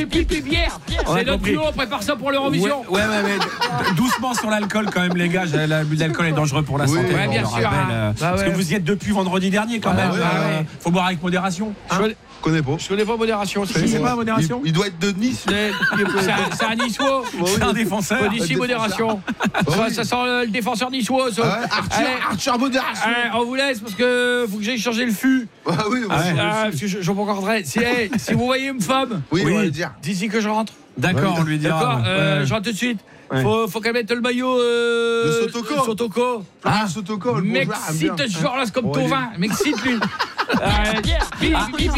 bière. C'est notre duo, on prépare ça pour l'Eurovision. Ouais, mais doucement sur l'alcool quand même, les gars. L'abus d'alcool est dangereux pour la santé. Ouais, bien sûr. Parce que vous y êtes depuis vendredi dernier quand même. Faut boire avec modération. Je connais pas modération. Je sais pas modération. Il doit être de Nice. C'est un niçois. C'est un défenseur. D'ici modération. Ça sent le défenseur niçois. Arthur modération. On vous laisse parce que faut que j'aille changer le fût. Ah oui, parce que je m'en garderai. Si vous voyez une femme, on va le dire. d'ici que je rentre. D'accord, on lui dira. D'accord, je rentre tout de suite. Faut qu'elle mette le maillot de Sotoko. Sotoko. M'excite ce genre là, c'est comme ton vin. M'excite lui.